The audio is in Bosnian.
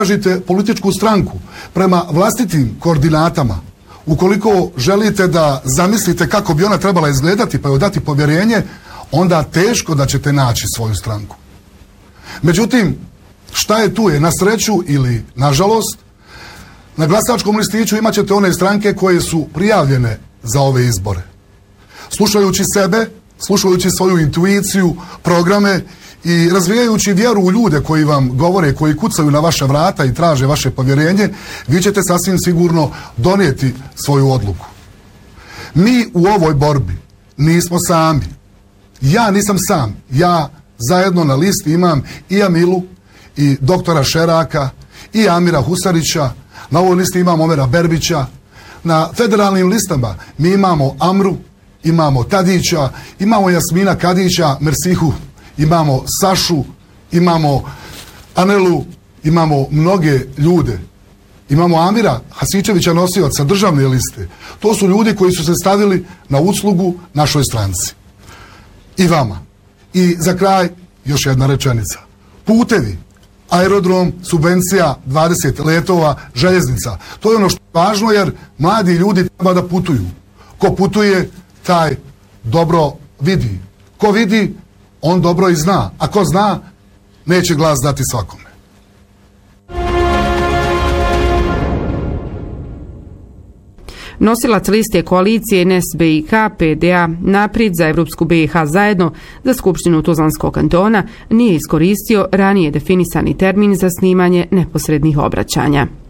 tražite političku stranku prema vlastitim koordinatama, ukoliko želite da zamislite kako bi ona trebala izgledati pa joj dati povjerenje, onda teško da ćete naći svoju stranku. Međutim, šta je tu je? Na sreću ili nažalost, na glasačkom listiću imat ćete one stranke koje su prijavljene za ove izbore. Slušajući sebe, slušajući svoju intuiciju, programe i razvijajući vjeru u ljude koji vam govore, koji kucaju na vaše vrata i traže vaše povjerenje, vi ćete sasvim sigurno donijeti svoju odluku. Mi u ovoj borbi nismo sami. Ja nisam sam. Ja zajedno na listi imam i Amilu, i doktora Šeraka, i Amira Husarića, na ovoj listi imamo Omera Berbića, na federalnim listama mi imamo Amru, imamo Tadića, imamo Jasmina Kadića, Mersihu, imamo Sašu, imamo Anelu, imamo mnoge ljude. Imamo Amira Hasičevića, nosioca državne liste. To su ljudi koji su se stavili na uslugu našoj stranci. I vama. I za kraj još jedna rečenica. Putevi, aerodrom, subvencija, 20 letova, željeznica. To je ono što je važno jer mladi ljudi treba da putuju. Ko putuje, taj dobro vidi. Ko vidi, on dobro i zna. A ko zna, neće glas dati svakome. Nosilac liste koalicije NS BiH PDA Naprijed za Evropsku BiH zajedno za Skupštinu Tuzlanskog kantona nije iskoristio ranije definisani termin za snimanje neposrednih obraćanja.